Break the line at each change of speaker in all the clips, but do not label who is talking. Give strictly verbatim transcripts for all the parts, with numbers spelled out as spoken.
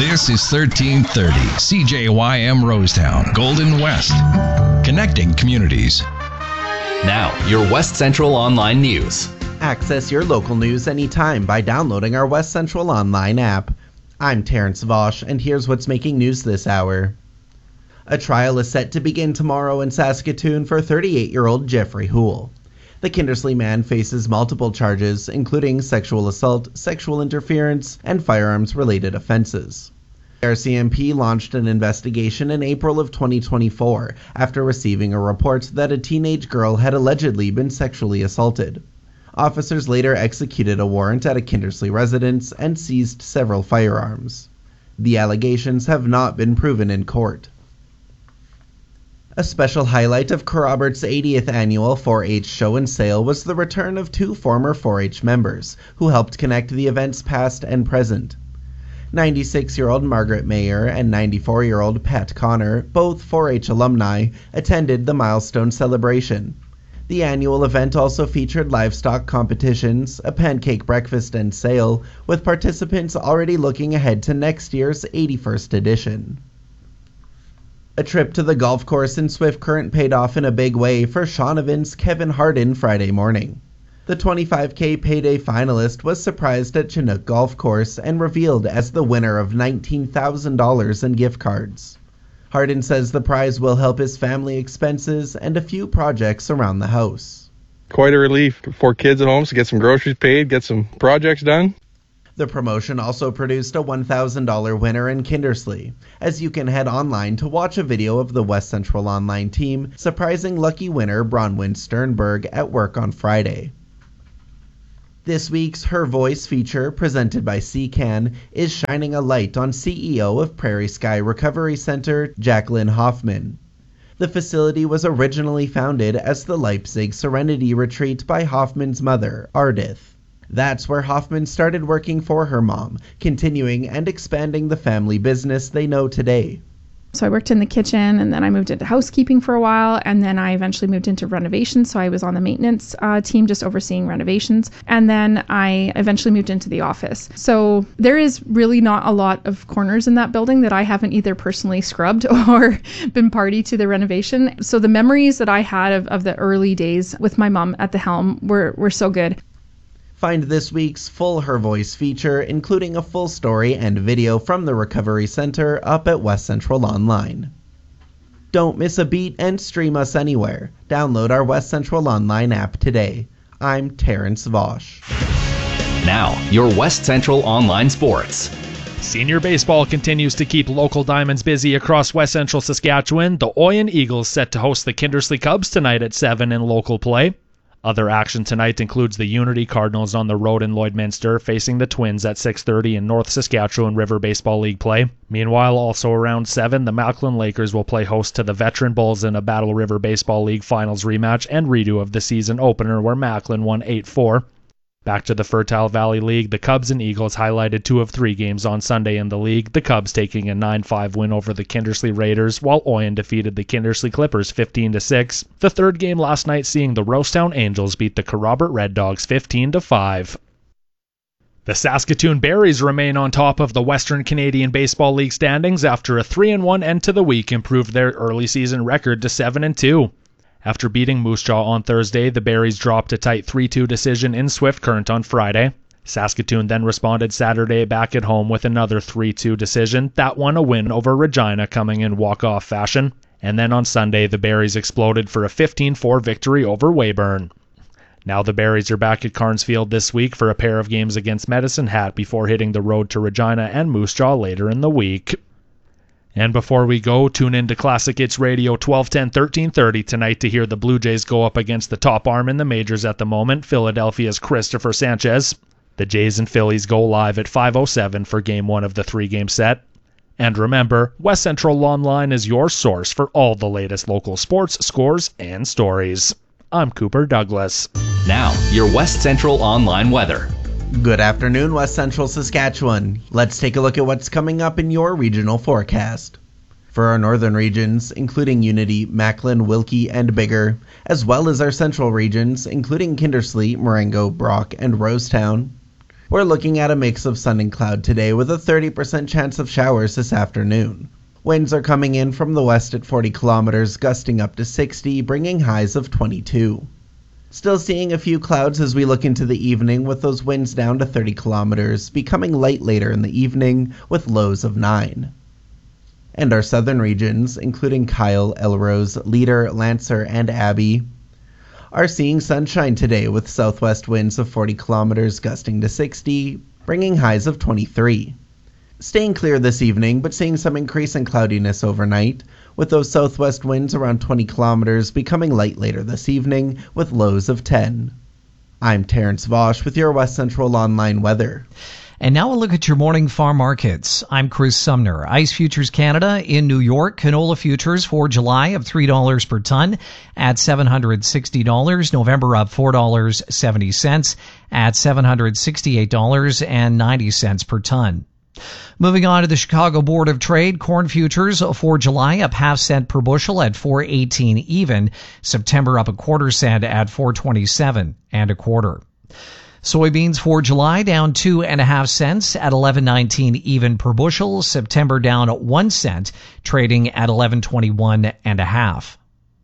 This is thirteen thirty C J Y M Rosetown, Golden West. Connecting communities.
Now, your West Central Online News.
Access your local news anytime by downloading our West Central Online app. I'm Terrence Vosch, and here's what's making news this hour. A trial is set to begin tomorrow in Saskatoon for thirty-eight-year-old Jeffrey Houle. The Kindersley man faces multiple charges, including sexual assault, sexual interference, and firearms-related offenses. R C M P launched an investigation in April of twenty twenty-four after receiving a report that a teenage girl had allegedly been sexually assaulted. Officers later executed a warrant at a Kindersley residence and seized several firearms. The allegations have not been proven in court. A special highlight of Kerrobert's eightieth annual four H show and sale was the return of two former four H members who helped connect the events past and present. ninety-six-year-old Margaret Mayer and ninety-four-year-old Pat Connor, both four H alumni, attended the milestone celebration. The annual event also featured livestock competitions, a pancake breakfast and sale, with participants already looking ahead to next year's eighty-first edition. A trip to the golf course in Swift Current paid off in a big way for Shaughnevin's Kevin Hardin Friday morning. The twenty-five K payday finalist was surprised at Chinook Golf Course and revealed as the winner of nineteen thousand dollars in gift cards. Hardin says the prize will help his family expenses and a few projects around the house.
Quite a relief for kids at home to get some groceries paid, get some projects done.
The promotion also produced a one thousand dollars winner in Kindersley, as you can head online to watch a video of the West Central Online team surprising lucky winner Bronwyn Sternberg at work on Friday. This week's Her Voice feature, presented by C CAN, is shining a light on C E O of Prairie Sky Recovery Center, Jacqueline Hoffman. The facility was originally founded as the Leipzig Serenity Retreat by Hoffman's mother, Ardith. That's where Hoffman started working for her mom, continuing and expanding the family business they know today.
So I worked in the kitchen, and then I moved into housekeeping for a while, and then I eventually moved into renovations. So I was on the maintenance uh, team, just overseeing renovations. And then I eventually moved into the office. So there is really not a lot of corners in that building that I haven't either personally scrubbed or been party to the renovation. So the memories that I had of, of the early days with my mom at the helm were, were so good.
Find this week's full Her Voice feature, including a full story and video from the Recovery Center, up at West Central Online. Don't miss a beat and stream us anywhere. Download our West Central Online app today. I'm Terrence Vosch.
Now, your West Central Online Sports.
Senior baseball continues to keep local diamonds busy across West Central Saskatchewan. The Oyen Eagles set to host the Kindersley Cubs tonight at seven in local play. Other action tonight includes the Unity Cardinals on the road in Lloydminster facing the Twins at six thirty in North Saskatchewan River Baseball League play. Meanwhile, also around seven, the Malcolm Lakers will play host to the Veteran Bulls in a Battle River Baseball League Finals rematch and redo of the season opener where Macklin won eight four. Back to the Fertile Valley League, the Cubs and Eagles highlighted two of three games on Sunday in the league, the Cubs taking a nine five win over the Kindersley Raiders, while Oyen defeated the Kindersley Clippers fifteen to six. The third game last night seeing the Rosetown Angels beat the Kerrobert Red Dogs fifteen to five. The Saskatoon Berries remain on top of the Western Canadian Baseball League standings after a three and one end to the week improved their early season record to seven and two. After beating Moose Jaw on Thursday, the Berries dropped a tight three two decision in Swift Current on Friday. Saskatoon then responded Saturday back at home with another three two decision, that one a win over Regina coming in walk-off fashion. And then on Sunday, the Berries exploded for a fifteen four victory over Weyburn. Now the Berries are back at Carnesfield this week for a pair of games against Medicine Hat before hitting the road to Regina and Moose Jaw later in the week. And before we go, tune in to Classic Hits Radio twelve ten thirteen thirty tonight to hear the Blue Jays go up against the top arm in the majors at the moment, Philadelphia's Christopher Sanchez. The Jays and Phillies go live at five oh seven for Game one of the three-game set. And remember, West Central Online is your source for all the latest local sports, scores, and stories. I'm Cooper Douglas.
Now, your West Central Online weather.
Good afternoon, West Central Saskatchewan. Let's take a look at what's coming up in your regional forecast. For our northern regions, including Unity, Macklin, Wilkie, and Biggar, as well as our central regions, including Kindersley, Marengo, Brock, and Rosetown. We're looking at a mix of sun and cloud today with a thirty percent chance of showers this afternoon. Winds are coming in from the west at forty kilometers, gusting up to sixty, bringing highs of twenty-two. Still seeing a few clouds as we look into the evening with those winds down to thirty kilometers, becoming light later in the evening with lows of nine. And our southern regions, including Kyle, Elrose, Leader, Lancer, and Abbey, are seeing sunshine today with southwest winds of forty kilometers gusting to sixty, bringing highs of twenty-three. Staying clear this evening, but seeing some increase in cloudiness overnight, with those southwest winds around twenty kilometers becoming light later this evening with lows of ten. I'm Terrence Vosch with your West Central Online weather.
And now we'll look at your morning farm markets. I'm Chris Sumner. Ice Futures Canada in New York. Canola futures for July of three dollars per ton at seven hundred sixty dollars. November up four dollars and seventy cents at seven hundred sixty-eight dollars and ninety cents per ton. Moving on to the Chicago Board of Trade, corn futures for July up half cent per bushel at four eighteen even. September up a quarter cent at four twenty-seven and a quarter. Soybeans for July down two and a half cents at eleven nineteen even per bushel. September down one cent, trading at eleven twenty-one and a half.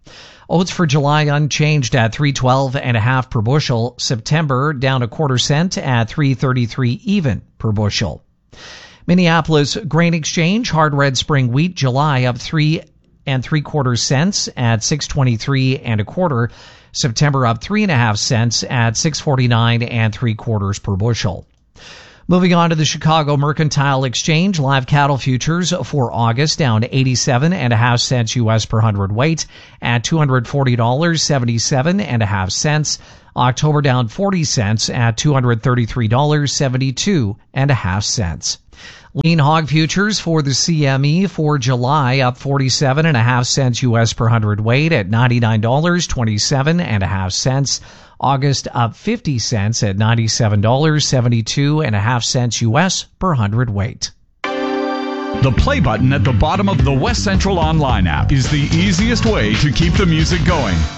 Oats for July unchanged at three twelve and a half per bushel. September down a quarter cent at three thirty-three even per bushel. Minneapolis Grain Exchange hard red spring wheat July up three and three quarters cents at six twenty-three and a quarter. September up three and a half cents at six forty-nine and three quarters per bushel. Moving on to the Chicago Mercantile Exchange, live cattle futures for August down eighty-seven and a half cents U S per hundredweight at two hundred forty dollars and seventy-seven and a half cents. October down forty cents at two hundred thirty-three dollars and seventy-two and a half cents. Lean hog futures for the C M E for July up forty-seven and a half cents U S per hundredweight at ninety-nine dollars and twenty-seven and a half cents. August up fifty cents at ninety-seven dollars and seventy-two and a half cents U S per hundredweight.
The play button at the bottom of the West Central Online app is the easiest way to keep the music going.